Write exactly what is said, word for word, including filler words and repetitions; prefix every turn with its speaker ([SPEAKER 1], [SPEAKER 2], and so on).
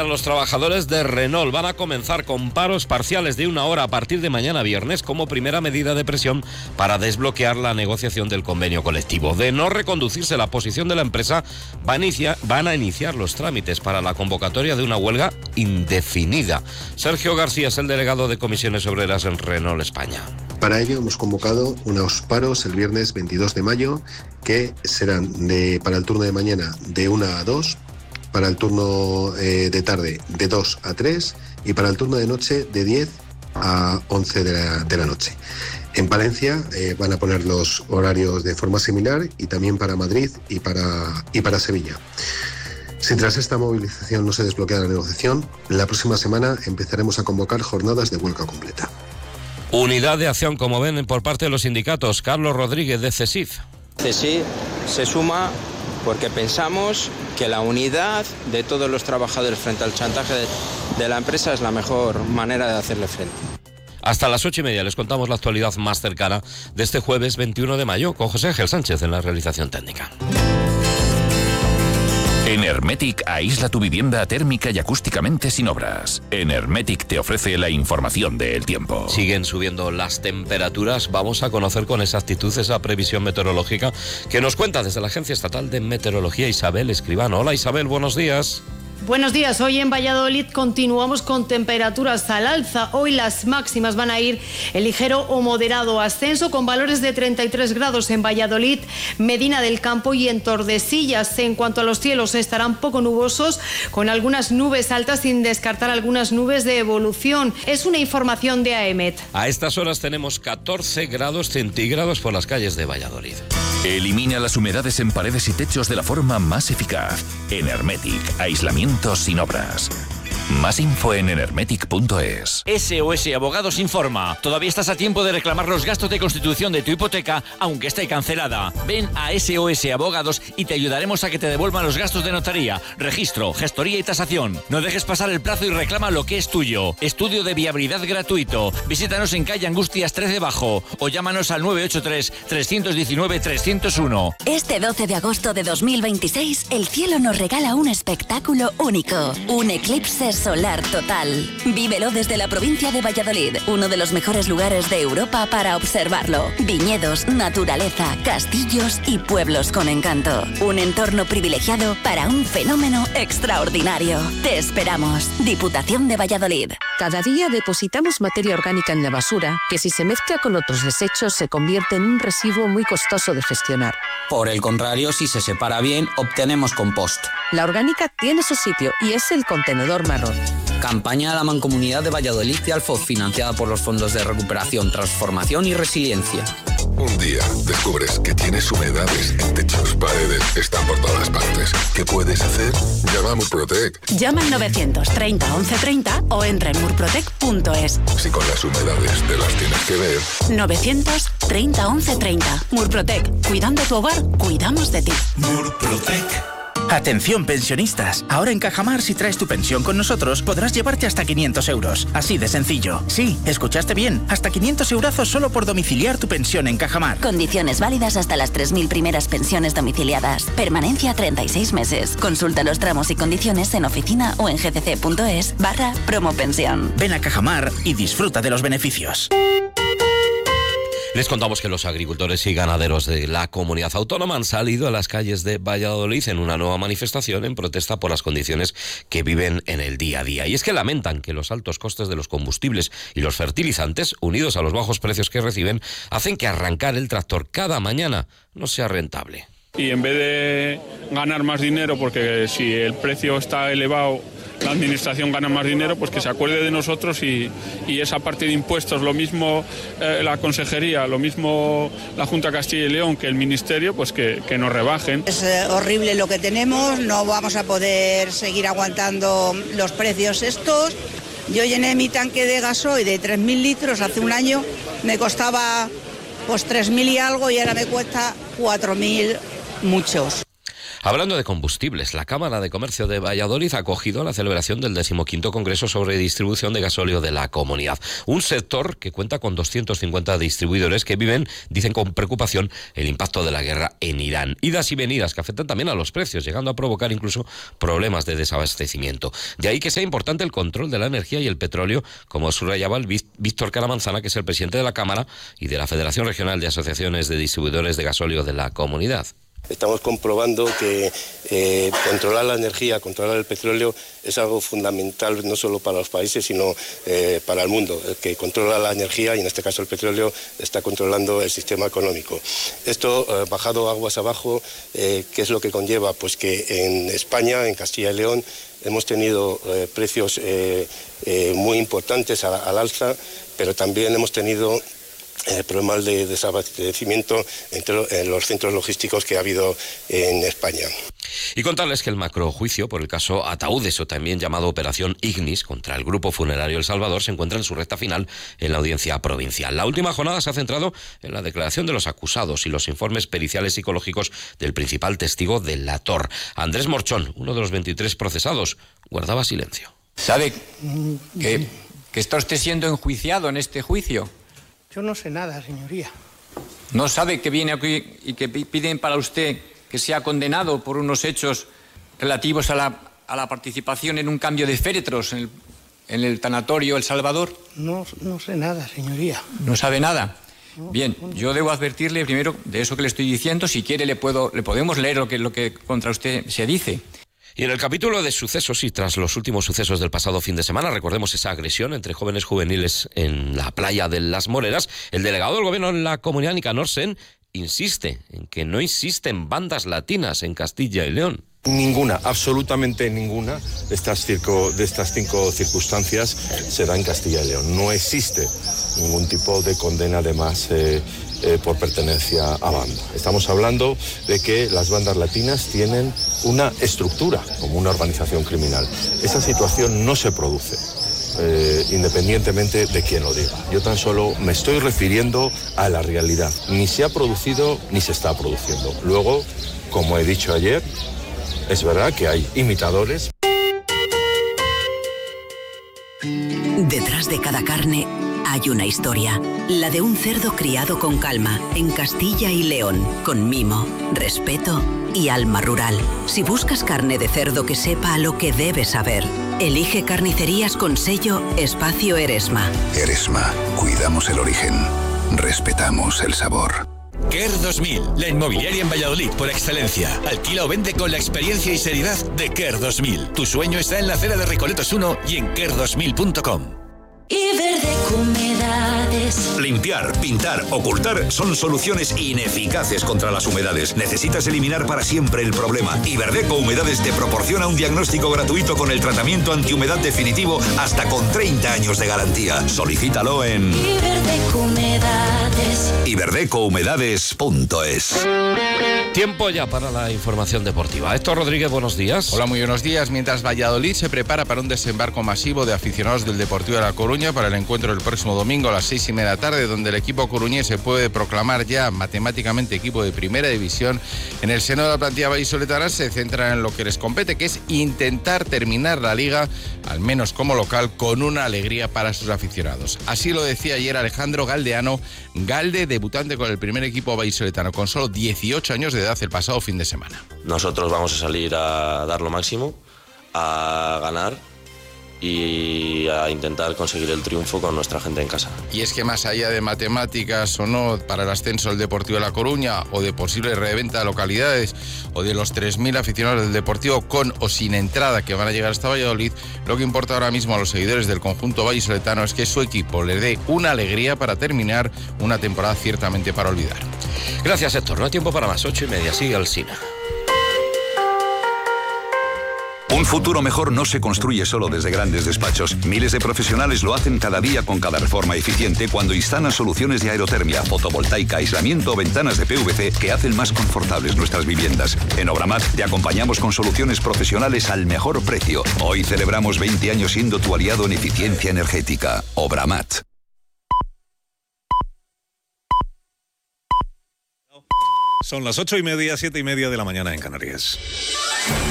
[SPEAKER 1] los trabajadores de Renault. Van a comenzar con paros parciales de una hora a partir de mañana viernes como primera medida de presión para desbloquear la negociación del convenio colectivo. De no reconducirse la posición de la empresa, van a iniciar, van a iniciar los trámites para la convocatoria de una huelga indefinida. Sergio García es el delegado de Comisiones Obreras en Renault España.
[SPEAKER 2] Para ello hemos convocado unos paros el viernes veintidós de mayo que serán de, para el turno de mañana de una a dos, para el turno eh, de tarde de dos a tres y para el turno de noche de diez a once de la, de la noche. En Palencia eh, van a poner los horarios de forma similar y también para Madrid y para, y para Sevilla. Si tras esta movilización no se desbloquea la negociación, la próxima semana empezaremos a convocar jornadas de huelga completa.
[SPEAKER 1] Unidad de acción, como ven, por parte de los sindicatos. Carlos Rodríguez, de CESIF.
[SPEAKER 3] CESIF se suma porque pensamos que la unidad de todos los trabajadores frente al chantaje de, de la empresa es la mejor manera de hacerle frente.
[SPEAKER 1] Hasta las ocho y media les contamos la actualidad más cercana de este jueves veintiuno de mayo con José Ángel Sánchez en la realización técnica.
[SPEAKER 4] En Hermetic aísla tu vivienda térmica y acústicamente sin obras. En Hermetic te ofrece la información del tiempo.
[SPEAKER 1] Siguen subiendo las temperaturas. Vamos a conocer con exactitud esa previsión meteorológica que nos cuenta desde la Agencia Estatal de Meteorología Isabel Escribano. Hola Isabel, buenos días.
[SPEAKER 5] Buenos días, hoy en Valladolid continuamos con temperaturas al alza. Hoy las máximas van a ir en ligero o moderado ascenso con valores de treinta y tres grados en Valladolid, Medina del Campo y en Tordesillas. En cuanto a los cielos, estarán poco nubosos con algunas nubes altas sin descartar algunas nubes de evolución. Es una información de AEMET.
[SPEAKER 1] A estas horas tenemos catorce grados centígrados por las calles de Valladolid.
[SPEAKER 4] Elimina las humedades en paredes y techos de la forma más eficaz. En Hermetic, aislamiento sin obras. Más info en enermetic punto es.
[SPEAKER 6] S O S Abogados informa. Todavía estás a tiempo de reclamar los gastos de constitución de tu hipoteca, aunque esté cancelada. Ven a S O S Abogados y te ayudaremos a que te devuelvan los gastos de notaría, registro, gestoría y tasación. No dejes pasar el plazo y reclama lo que es tuyo. Estudio de viabilidad gratuito. Visítanos en calle Angustias trece Bajo o llámanos al nueve ocho tres, tres uno nueve, tres cero uno.
[SPEAKER 7] Este doce de agosto de dos mil veintiséis, el cielo nos regala un espectáculo único. Un eclipse solar total. Vívelo desde la provincia de Valladolid, uno de los mejores lugares de Europa para observarlo. Viñedos, naturaleza, castillos y pueblos con encanto. Un entorno privilegiado para un fenómeno extraordinario. Te esperamos. Diputación de Valladolid.
[SPEAKER 8] Cada día depositamos materia orgánica en la basura que, si se mezcla con otros desechos, se convierte en un residuo muy costoso de gestionar.
[SPEAKER 9] Por el contrario, si se separa bien, obtenemos compost.
[SPEAKER 8] La orgánica tiene su sitio y es el contenedor marrón.
[SPEAKER 9] Campaña de la Mancomunidad de Valladolid y Alfoz, financiada por los fondos de recuperación, transformación y resiliencia.
[SPEAKER 10] Un día descubres que tienes humedades en techos, paredes, están por todas partes. ¿Qué puedes hacer? Llama a Murprotec.
[SPEAKER 11] Llama al novecientos treinta once treinta o entra en murprotec punto es.
[SPEAKER 10] Si con las humedades te las tienes que ver.
[SPEAKER 11] novecientos treinta once treinta. Murprotec. Cuidando tu hogar, cuidamos de ti.
[SPEAKER 12] Murprotec. Atención pensionistas, ahora en Cajamar si traes tu pensión con nosotros podrás llevarte hasta quinientos euros, así de sencillo. Sí, escuchaste bien, hasta quinientos eurazos solo por domiciliar tu pensión en Cajamar.
[SPEAKER 7] Condiciones válidas hasta las tres mil primeras pensiones domiciliadas. Permanencia treinta y seis meses. Consulta los tramos y condiciones en oficina o en gcc.es barra promopensión.
[SPEAKER 12] Ven a Cajamar y disfruta de los beneficios.
[SPEAKER 1] Les contamos que los agricultores y ganaderos de la comunidad autónoma han salido a las calles de Valladolid en una nueva manifestación en protesta por las condiciones que viven en el día a día. Y es que lamentan que los altos costes de los combustibles y los fertilizantes, unidos a los bajos precios que reciben, hacen que arrancar el tractor cada mañana no sea rentable.
[SPEAKER 13] Y en vez de ganar más dinero, porque si el precio está elevado, la administración gana más dinero, pues que se acuerde de nosotros y, y esa parte de impuestos, lo mismo eh, la consejería, lo mismo la Junta de Castilla y León que el Ministerio, pues que, que nos rebajen.
[SPEAKER 14] Es eh, horrible lo que tenemos, no vamos a poder seguir aguantando los precios estos. Yo llené mi tanque de gasoil de tres mil litros hace un año, me costaba pues tres mil y algo y ahora me cuesta cuatro mil muchos.
[SPEAKER 1] Hablando de combustibles, la Cámara de Comercio de Valladolid ha acogido la celebración del decimoquinto Congreso sobre Distribución de Gasóleo de la Comunidad. Un sector que cuenta con doscientos cincuenta distribuidores que viven, dicen con preocupación, el impacto de la guerra en Irán. Idas y venidas que afectan también a los precios, llegando a provocar incluso problemas de desabastecimiento. De ahí que sea importante el control de la energía y el petróleo, como subrayaba el Víctor Caramanzana, que es el presidente de la Cámara y de la Federación Regional de Asociaciones de Distribuidores de Gasóleo de la Comunidad.
[SPEAKER 15] Estamos comprobando que eh, controlar la energía, controlar el petróleo es algo fundamental no solo para los países, sino eh, para el mundo. El que controla la energía, y en este caso el petróleo, está controlando el sistema económico. Esto, eh, bajado aguas abajo, eh, ¿qué es lo que conlleva? Pues que en España, en Castilla y León, hemos tenido eh, precios eh, eh, muy importantes a, al alza, pero también hemos tenido Eh, problemas de desabastecimiento entre en los centros logísticos que ha habido en España.
[SPEAKER 1] Y contarles que el macrojuicio por el caso Ataúdes, o también llamado Operación Ignis, contra el Grupo Funerario El Salvador, se encuentra en su recta final en la audiencia provincial. La última jornada se ha centrado en la declaración de los acusados y los informes periciales psicológicos del principal testigo del Lator. Andrés Morchón, uno de los veintitrés procesados, guardaba silencio.
[SPEAKER 16] ¿Sabe que, que está usted siendo enjuiciado en este juicio?
[SPEAKER 17] Yo no sé nada, señoría.
[SPEAKER 16] ¿No sabe que viene aquí y que piden para usted que sea condenado por unos hechos relativos a la, a la participación en un cambio de féretros en el, en el tanatorio El Salvador?
[SPEAKER 17] No, no sé nada, señoría.
[SPEAKER 16] ¿No sabe nada? Bien, yo debo advertirle primero de eso que le estoy diciendo. Si quiere le, puedo, le podemos leer lo que, lo que contra usted se dice.
[SPEAKER 1] Y en el capítulo de sucesos, y tras los últimos sucesos del pasado fin de semana, recordemos esa agresión entre jóvenes juveniles en la playa de Las Moreras, el delegado del gobierno en la comunidad, Nicanor Sen, insiste en que no existen bandas latinas en Castilla y León.
[SPEAKER 18] Ninguna, absolutamente ninguna de estas, circo, de estas cinco circunstancias se da en Castilla y León. No existe ningún tipo de condena, además, eh, eh, por pertenencia a banda. Estamos hablando de que las bandas latinas tienen una estructura como una organización criminal. Esa situación no se produce, eh, independientemente de quién lo diga. Yo tan solo me estoy refiriendo a la realidad. Ni se ha producido ni se está produciendo. Luego, como he dicho ayer, es verdad que hay imitadores.
[SPEAKER 19] Detrás de cada carne hay una historia, la de un cerdo criado con calma en Castilla y León, con mimo, respeto y alma rural. Si buscas carne de cerdo que sepa a lo que debes saber, elige Carnicerías con sello Espacio Eresma.
[SPEAKER 20] Eresma, cuidamos el origen, respetamos el sabor.
[SPEAKER 21] Kerr dos mil, la inmobiliaria en Valladolid por excelencia. Alquila o vende con la experiencia y seriedad de Kerr dos mil. Tu sueño está en la acera de Recoletos uno y en kerr dos mil punto com.
[SPEAKER 22] Iberdeco Humedades.
[SPEAKER 23] Limpiar, pintar, ocultar son soluciones ineficaces contra las humedades. Necesitas eliminar para siempre el problema. Iberdeco Humedades te proporciona un diagnóstico gratuito con el tratamiento antihumedad definitivo hasta con treinta años de garantía. Solicítalo en
[SPEAKER 22] Iberdeco Humedades.
[SPEAKER 23] iberdeco humedades punto es.
[SPEAKER 1] Tiempo ya para la información deportiva. Héctor Rodríguez, buenos días.
[SPEAKER 24] Hola, muy buenos días. Mientras Valladolid se prepara para un desembarco masivo de aficionados del Deportivo de La Coruña para el encuentro del próximo domingo a las seis y media de la tarde, donde el equipo coruñés se puede proclamar ya matemáticamente equipo de primera división, en el seno de la plantilla vallisoletana se centra en lo que les compete, que es intentar terminar la liga, al menos como local, con una alegría para sus aficionados. Así lo decía ayer Alejandro Galdeano, Galde, debutante con el primer equipo vallisoletano con solo dieciocho años de edad el pasado fin de semana.
[SPEAKER 25] Nosotros vamos a salir a dar lo máximo, a ganar y a intentar conseguir el triunfo con nuestra gente en casa.
[SPEAKER 24] Y es que más allá de matemáticas o no para el ascenso del Deportivo de La Coruña, o de posible reventa de localidades, o de los tres mil aficionados del Deportivo con o sin entrada que van a llegar hasta Valladolid, lo que importa ahora mismo a los seguidores del conjunto vallisoletano es que su equipo les dé una alegría para terminar una temporada ciertamente para olvidar.
[SPEAKER 1] Gracias, Héctor. No hay tiempo para más. Ocho y media. Sigue Alsina.
[SPEAKER 23] Un futuro mejor no se construye solo desde grandes despachos. Miles de profesionales lo hacen cada día con cada reforma eficiente cuando instalan soluciones de aerotermia, fotovoltaica, aislamiento o ventanas de P V C que hacen más confortables nuestras viviendas. En Obramat te acompañamos con soluciones profesionales al mejor precio. Hoy celebramos veinte años siendo tu aliado en eficiencia energética. Obramat.
[SPEAKER 2] Son las ocho y media, siete y media de la mañana en Canarias.